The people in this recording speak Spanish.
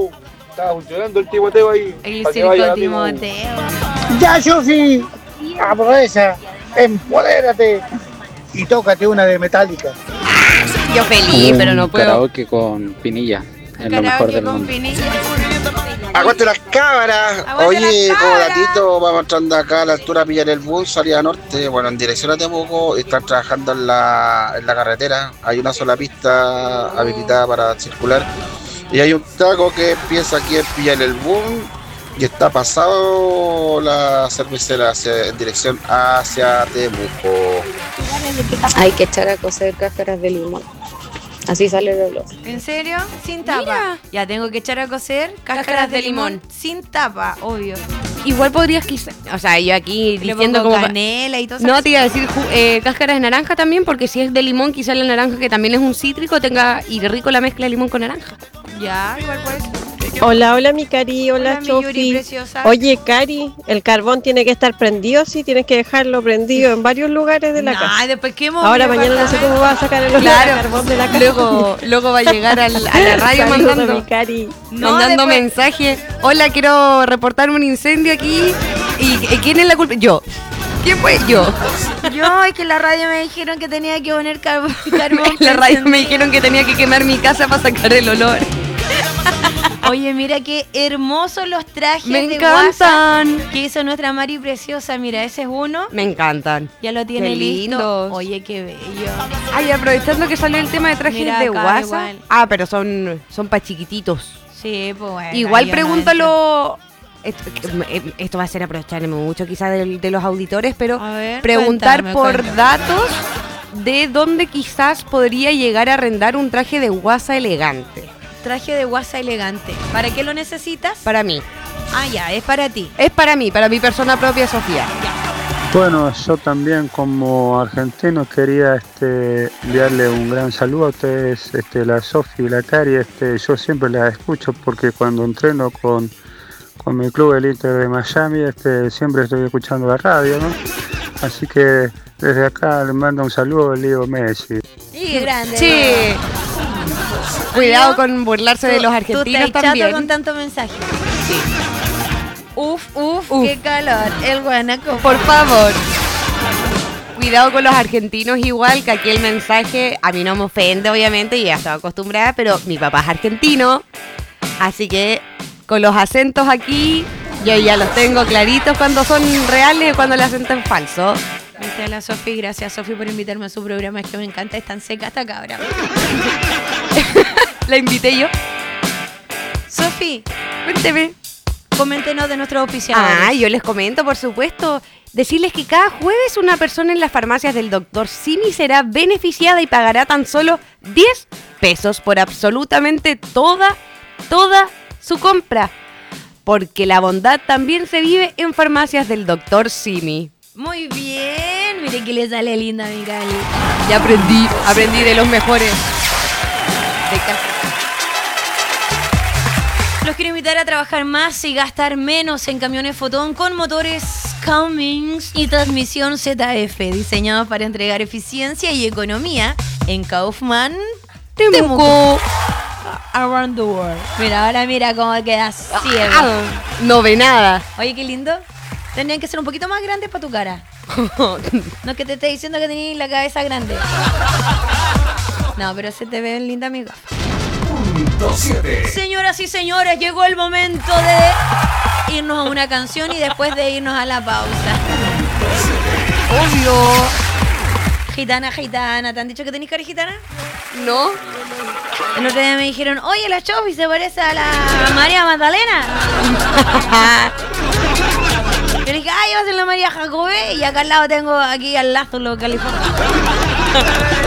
Estaba funcionando el Timoteo ahí. El para que circo vaya la tribu. Timoteo. Ya, Sofi, aprovecha, empodérate y tócate una de Metallica. Yo feliz, pero no puedo. Karaoke con Pinilla. Es lo mejor Karaoke del con mundo. Pinilla. Aguante las cámaras. Aguante Oye, las como cabras. datito, vamos entrando acá a la altura a pillar el bus, salida norte, bueno, en dirección a Temuco, están trabajando en la carretera. Hay una sola pista habilitada para circular. Y hay un taco que empieza aquí a pillar el bus y está pasado la cervecera en dirección hacia Temuco. Hay que echar a cocer cáscaras de limón. Así sale el olor. ¿En serio? Sin tapa. Mira. Ya tengo que echar a cocer cáscaras de limón. Sin tapa, obvio. Igual podrías quizás, o sea, yo aquí Le diciendo pongo como... canela y todo No, te iba a decir cáscaras de naranja también, porque si es de limón, quizás la naranja, que también es un cítrico, tenga y de rico la mezcla de limón con naranja. Ya, igual puede ser. Hola, hola mi Cari, hola, mi Yuri Chofi. preciosa. Oye, Cari, el carbón tiene que estar prendido, sí, tienes que dejarlo prendido en varios lugares de la casa. Después quemo. Ahora mañana no sé cómo va a sacar el olor Claro, a carbón de la casa. luego va a llegar a la radio Saludos, mandando, mi Cari. mandando mensajes. Hola, quiero reportar un incendio aquí. ¿Y quién es la culpa? Yo. ¿Quién fue? Yo. Yo, es que en la radio me dijeron que tenía que poner carbón. En la radio me dijeron que tenía que quemar mi casa para sacar el olor. Oye, mira qué hermosos los trajes Me de encantan. WhatsApp que hizo nuestra Mari preciosa. Mira, ese es uno. Me encantan. Ya lo tiene Qué listo. lindos. Oye, qué bello. Ay, aprovechando que salió el tema de trajes Mira de acá, WhatsApp. igual. Ah, pero son para chiquititos. Sí, pues bueno. Igual yo no pregúntalo. Esto va a ser aprovecharme mucho quizás de los auditores, pero A ver, preguntar cuéntame, por cuéntame. datos de dónde quizás podría llegar a arrendar un traje de guasa elegante. Traje de guasa elegante. ¿Para qué lo necesitas? Para mí. Ah, ya, es para ti. Es para mí, para mi persona propia, Sofía. Bueno, yo también como argentino quería enviarle un gran saludo a ustedes, la Sofi y la Cari, yo siempre las escucho porque cuando entreno con mi club el Inter de Miami, siempre estoy escuchando la radio, ¿no? Así que desde acá le mando un saludo a Leo Messi. Sí, grande. Sí. Cuidado con burlarse de los Tú argentinos estás también. chato con tanto mensaje. Uf, qué calor. El guanaco. Por favor. Cuidado con los argentinos igual, que aquí el mensaje a mí no me ofende, obviamente, y ya estaba acostumbrada, pero mi papá es argentino, así que con los acentos aquí, yo ya los tengo claritos cuando son reales y cuando el acento es falso. Dice a la Sofi, gracias Sofi por invitarme a su programa, es que me encanta, es tan seca esta cabra. La invité yo. Sofi, Cuénteme. coméntenos de nuestros auspiciadores. Ah, yo les comento, por supuesto. Decirles que cada jueves una persona en las farmacias del Dr. Simi será beneficiada y pagará tan solo 10 pesos por absolutamente toda su compra. Porque la bondad también se vive en farmacias del Dr. Simi. Muy bien, mire que le sale linda a mi Cali. Ya aprendí de los mejores. De casa. Los quiero invitar a trabajar más y gastar menos en camiones Fotón con motores Cummins y transmisión ZF, diseñados para entregar eficiencia y economía en Kaufman, Temuco. Around the World. Mira, ahora mira cómo queda ciego. No ve nada. Oye, qué lindo. Tendrían que ser un poquito más grandes para tu cara. No es que te esté diciendo que tenías la cabeza grande. No, pero se te ve linda, amiga. Señoras y señores, llegó el momento de irnos a una canción y después de irnos a la pausa. Obvio. Gitana, ¿te han dicho que tenés cara de gitana? No. El otro día me dijeron, oye, la Chofi se parece a la María Magdalena. Yo le dije, ay, va a ser la María Jacobé y acá al lado tengo aquí al Lázaro, California.